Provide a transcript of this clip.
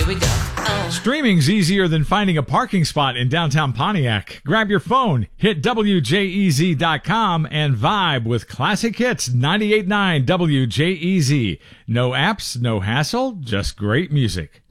Here we go. Streaming's easier than finding a parking spot in downtown Pontiac. Grab your phone, hit WJEZ.com, and vibe with classic hits 98.9 WJEZ. No apps, no hassle, just great music.